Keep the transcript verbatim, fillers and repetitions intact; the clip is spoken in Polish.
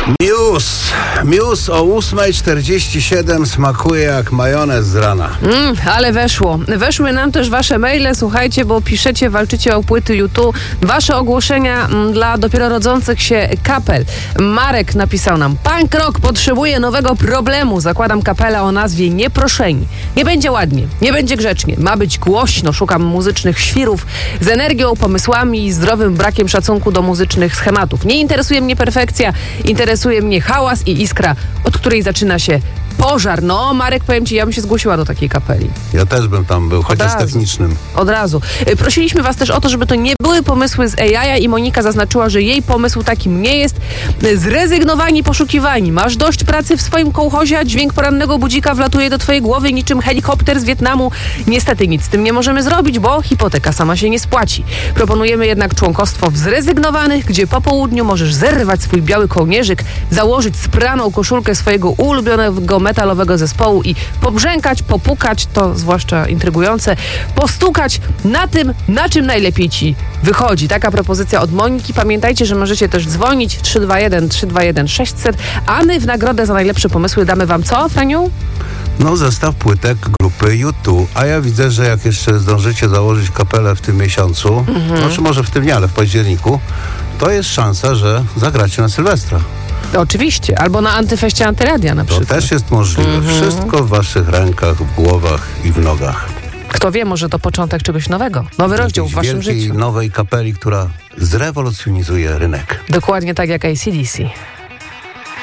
Muse. Muse o ósma czterdzieści siedem smakuje jak majonez z rana. Mm, ale weszło. Weszły nam też wasze maile, słuchajcie, bo piszecie, walczycie o płyty YouTube. Wasze ogłoszenia mm, dla dopiero rodzących się kapel. Marek napisał nam: punk rock potrzebuje nowego problemu. Zakładam kapelę o nazwie Nieproszeni. Nie będzie ładnie, nie będzie grzecznie. Ma być głośno. Szukam muzycznych świrów z energią, pomysłami i zdrowym brakiem szacunku do muzycznych schematów. Nie interesuje mnie perfekcja, interesuje mnie hałas i iskra, od której zaczyna się pożar. No, Marek, powiem ci, ja bym się zgłosiła do takiej kapeli. Ja też bym tam był, chociaż technicznym. Od razu. Prosiliśmy was też o to, żeby to nie były pomysły z A I i Monika zaznaczyła, że jej pomysł takim nie jest. Zrezygnowani, poszukiwani. Masz dość pracy w swoim kołchozie, a dźwięk porannego budzika wlatuje do twojej głowy niczym helikopter z Wietnamu. Niestety nic z tym nie możemy zrobić, bo hipoteka sama się nie spłaci. Proponujemy jednak członkostwo w zrezygnowanych, gdzie po południu możesz zerwać swój biały kołnierzyk, założyć spraną koszulkę swojego ulubionego metalowego zespołu i pobrzękać, popukać, to zwłaszcza intrygujące, postukać na tym, na czym najlepiej ci wychodzi. Taka propozycja od Moniki. Pamiętajcie, że możecie też dzwonić trzysta dwadzieścia jeden trzysta dwadzieścia jeden sześćset, a my w nagrodę za najlepsze pomysły damy wam co, Franiu? No, zestaw płytek grupy U dwa. A ja widzę, że jak jeszcze zdążycie założyć kapelę w tym miesiącu, mhm. znaczy może w tym nie, ale w październiku, to jest szansa, że zagracie na Sylwestra. Oczywiście, albo na Antyfeście Antyradia na przykład. To też jest możliwe. Mhm. Wszystko w waszych rękach, w głowach i w nogach. Kto wie, może to początek czegoś nowego. Nowy rozdział w waszym wielkiej, życiu. nowej kapeli, która zrewolucjonizuje rynek. Dokładnie tak jak A C D C.